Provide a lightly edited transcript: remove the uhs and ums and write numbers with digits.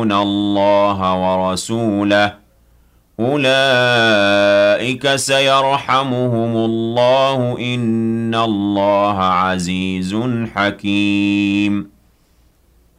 اللَّهَ وَرَسُولَهُ أُولَٰئِكَ سَيَرْحَمُهُمُ اللَّهُ ۗ إِنَّ اللَّهَ عَزِيزٌ حَكِيمٌ